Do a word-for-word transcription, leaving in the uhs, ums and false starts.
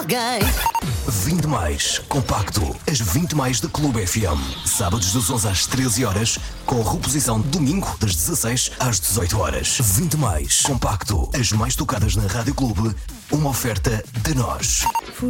alguém. vinte mais compacto, as vinte mais da Clube F M. Sábados das onze às treze horas, com reposição domingo das dezasseis às dezoito horas. vinte mais compacto, as mais tocadas na Rádio Clube, uma oferta de nós.